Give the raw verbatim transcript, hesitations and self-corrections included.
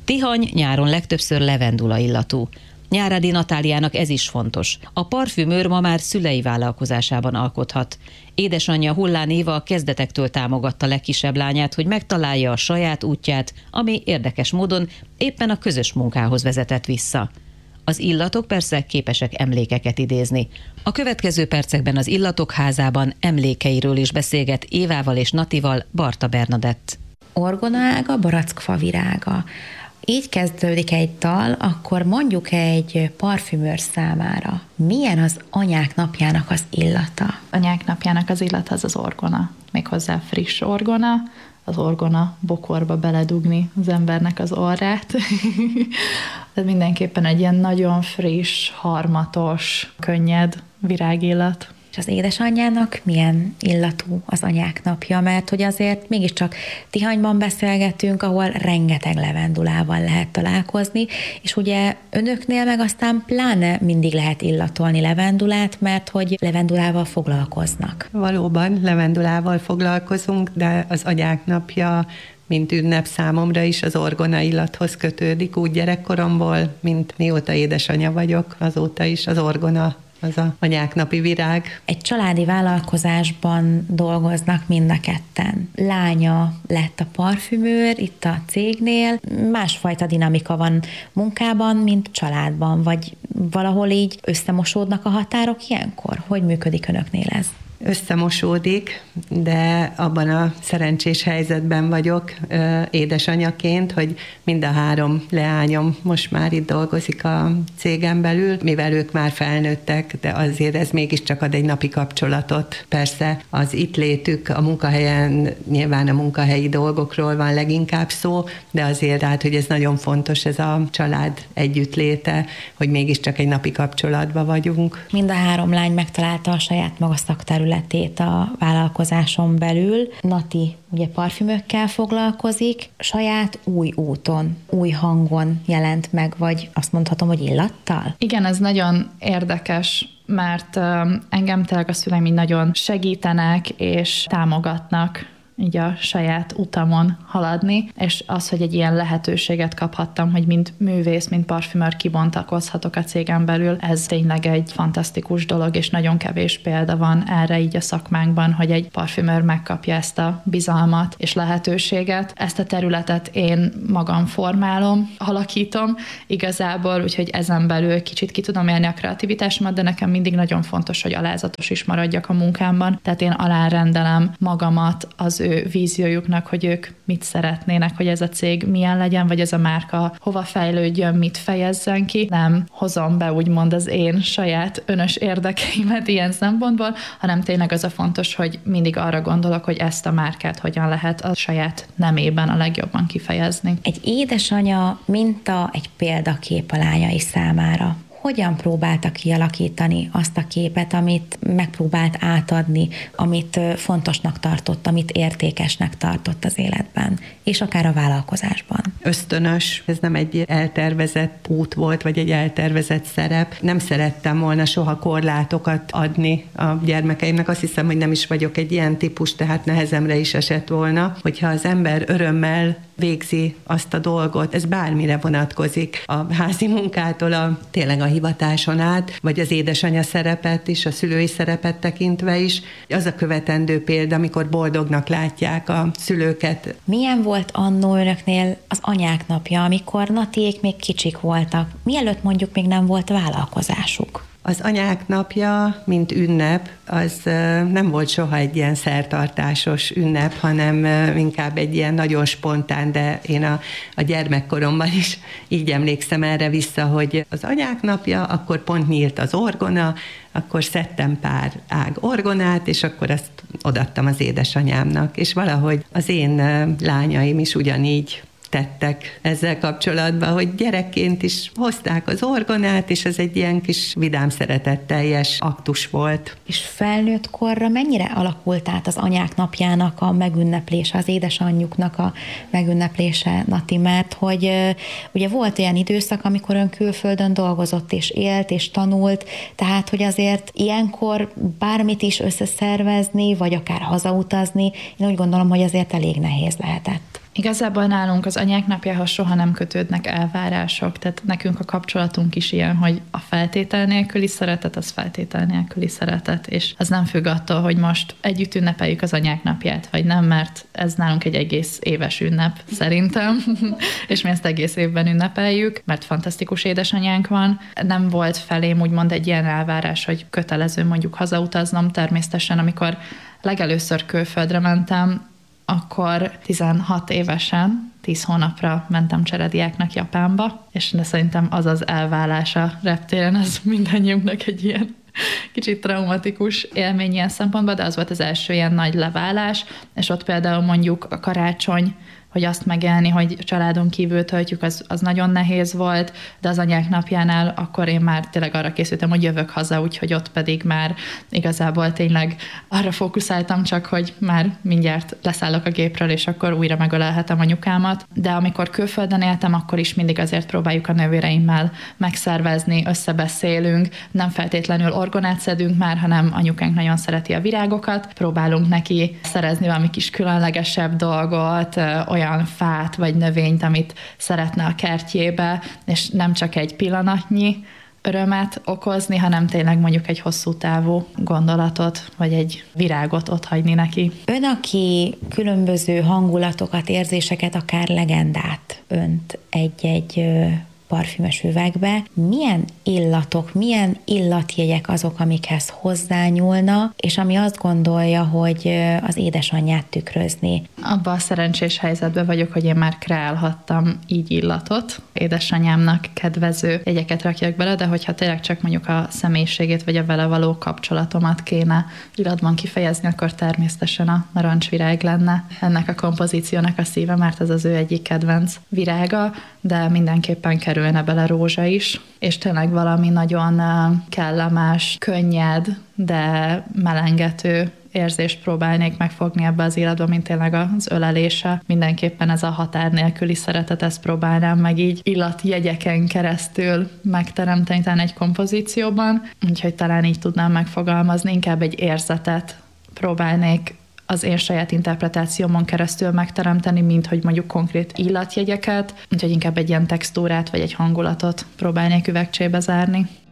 Tihany nyáron legtöbbször levendula illatú. Nyáradi Natáliának ez is fontos. A parfümőr ma már szülei vállalkozásában alkothat. Édesanyja Hullán Éva a kezdetektől támogatta legkisebb lányát, hogy megtalálja a saját útját, ami érdekes módon éppen a közös munkához vezetett vissza. Az illatok persze képesek emlékeket idézni. A következő percekben az Illatok házában emlékeiről is beszélget Évával és Natival Barta Bernadett. Orgonaága, barackfa virága. Így kezdődik egy dal, akkor mondjuk egy parfümőr számára. Milyen az anyák napjának az illata? Anyák napjának az illata az az orgona. Méghozzá friss orgona. Az orgona bokorba beledugni az embernek az orrát. Ez mindenképpen egy ilyen nagyon friss, harmatos, könnyed virágillat. És az édesanyjának milyen illatú az anyák napja, mert hogy azért mégiscsak Tihanyban beszélgetünk, ahol rengeteg levendulával lehet találkozni, és ugye önöknél meg aztán pláne mindig lehet illatolni levendulát, mert hogy levendulával foglalkoznak. Valóban levendulával foglalkozunk, de az anyák napja mint ünnep számomra is az orgona illathoz kötődik, úgy gyerekkoromból, mint mióta édesanyja vagyok, azóta is az orgona az a anyáknapi virág. Egy családi vállalkozásban dolgoznak mind a ketten. Lánya lett a parfümőr itt a cégnél. Másfajta dinamika van munkában, mint családban, vagy valahol így összemosódnak a határok ilyenkor? Hogy működik önöknél ez? Összemosódik, de abban a szerencsés helyzetben vagyok édesanyaként, hogy mind a három leányom most már itt dolgozik a cégen belül, mivel ők már felnőttek, de azért ez mégiscsak ad egy napi kapcsolatot. Persze az itt létük a munkahelyen, nyilván a munkahelyi dolgokról van leginkább szó, de azért hát, hogy ez nagyon fontos, ez a család együttléte, hogy mégiscsak egy napi kapcsolatban vagyunk. Mind a három lány megtalálta a saját maga szakterületét a vállalkozáson belül. Nati ugye parfümökkel foglalkozik, saját új úton, új hangon jelent meg, vagy azt mondhatom, hogy illattal? Igen, ez nagyon érdekes, mert engem tényleg a szüleim így nagyon segítenek és támogatnak így a saját utamon haladni, és az, hogy egy ilyen lehetőséget kaphattam, hogy mint művész, mint parfümőr kibontakozhatok a cégen belül, ez tényleg egy fantasztikus dolog, és nagyon kevés példa van erre így a szakmánkban, hogy egy parfümőr megkapja ezt a bizalmat és lehetőséget. Ezt a területet én magam formálom, alakítom igazából, úgyhogy ezen belül kicsit ki tudom élni a kreativitásomat, de nekem mindig nagyon fontos, hogy alázatos is maradjak a munkámban, tehát én alárendelem magamat az ő víziójuknak, hogy ők mit szeretnének, hogy ez a cég milyen legyen, vagy ez a márka hova fejlődjön, mit fejezzen ki. Nem hozom be úgymond az én saját önös érdekeimet ilyen szempontból, hanem tényleg az a fontos, hogy mindig arra gondolok, hogy ezt a márkát hogyan lehet a saját nemében a legjobban kifejezni. Egy édesanya minta, egy példakép a lányai számára. Hogyan próbálta kialakítani azt a képet, amit megpróbált átadni, amit fontosnak tartott, amit értékesnek tartott az életben, és akár a vállalkozásban? Ösztönös, ez nem egy eltervezett út volt, vagy egy eltervezett szerep. Nem szerettem volna soha korlátokat adni a gyermekeimnek. Azt hiszem, hogy nem is vagyok egy ilyen típus, tehát nehezemre is esett volna, hogyha az ember örömmel végzi azt a dolgot, ez bármire vonatkozik, a házi munkától a tényleg a hivatáson át, vagy az édesanya szerepet is, a szülői szerepet tekintve is. Az a követendő példa, amikor boldognak látják a szülőket. Milyen volt annó önöknél az anyák napja, amikor Natiék még kicsik voltak, mielőtt mondjuk még nem volt vállalkozásuk? Az anyák napja, mint ünnep, az nem volt soha egy ilyen szertartásos ünnep, hanem inkább egy ilyen nagyon spontán, de én a, a gyermekkoromban is így emlékszem erre vissza, hogy az anyák napja, akkor pont nyílt az orgona, akkor szedtem pár ág orgonát, és akkor azt odaadtam az édesanyámnak. És valahogy az én lányaim is ugyanígy tettek ezzel kapcsolatban, hogy gyerekként is hozták az orgonát, és ez egy ilyen kis vidám szeretetteljes aktus volt. És felnőtt korra mennyire alakult át az anyák napjának a megünneplése, az édesanyjuknak a megünneplése, Nati, mert hogy ugye volt olyan időszak, amikor ön külföldön dolgozott, és élt, és tanult, tehát hogy azért ilyenkor bármit is összeszervezni, vagy akár hazautazni, én úgy gondolom, hogy azért elég nehéz lehetett. Igazából nálunk az anyák napjához soha nem kötődnek elvárások, tehát nekünk a kapcsolatunk is ilyen, hogy a feltétel nélküli szeretet, az feltétel nélküli szeretet, és ez nem függ attól, hogy most együtt ünnepeljük az anyák napját, vagy nem, mert ez nálunk egy egész éves ünnep szerintem, és mi ezt egész évben ünnepeljük, mert fantasztikus édesanyánk van. Nem volt felém úgymond egy ilyen elvárás, hogy kötelező mondjuk hazautaznom, természetesen amikor legelőször külföldre mentem, akkor tizenhat évesen, tíz hónapra mentem cserediáknak Japánba, és de szerintem az az elválás a reptéren, az mindannyiunknak egy ilyen kicsit traumatikus élmény ilyen szempontból, de az volt az első ilyen nagy leválás, és ott például mondjuk a karácsony, hogy azt megélni, hogy családon kívül töltjük, az, az nagyon nehéz volt, de az anyák napjánál akkor én már tényleg arra készültem, hogy jövök haza, úgyhogy ott pedig már igazából tényleg arra fókuszáltam csak, hogy már mindjárt leszállok a gépről, és akkor újra megölelhetem anyukámat. De amikor külföldön éltem, akkor is mindig azért próbáljuk a nővéreimmel megszervezni, összebeszélünk, nem feltétlenül orgonát szedünk már, hanem anyukánk nagyon szereti a virágokat, próbálunk neki szerezni valami kis különlegesebb dolgot, olyan olyan fát vagy növényt, amit szeretne a kertjébe, és nem csak egy pillanatnyi örömet okozni, hanem tényleg mondjuk egy hosszú távú gondolatot, vagy egy virágot otthagyni neki. Ön, aki különböző hangulatokat, érzéseket, akár legendát önt egy-egy parfümös üvegbe, milyen illatok, milyen illatjegyek azok, amikhez hozzányúlna, és ami azt gondolja, hogy az édesanyját tükrözni. Abban a szerencsés helyzetben vagyok, hogy én már kreálhattam így illatot. Édesanyámnak kedvező jegyeket rakjak bele, de hogyha tényleg csak mondjuk a személyiségét, vagy a vele való kapcsolatomat kéne illatban kifejezni, akkor természetesen a narancsvirág lenne ennek a kompozíciónak a szíve, mert ez az ő egyik kedvenc virága, de mindenképpen kerülne bele rózsa is, és tényleg valami nagyon kellemes, könnyed, de melengető érzést próbálnék megfogni ebbe az illatba, mint tényleg az ölelése. Mindenképpen ez a határ nélküli szeretet, ezt próbálnám meg így illatjegyeken keresztül megteremteni talán egy kompozícióban, úgyhogy talán így tudnám megfogalmazni, inkább egy érzetet próbálnék az én saját interpretációmon keresztül megteremteni, mint hogy mondjuk konkrét illatjegyeket, úgyhogy inkább egy ilyen textúrát vagy egy hangulatot próbálnék üvegcsébe zárni.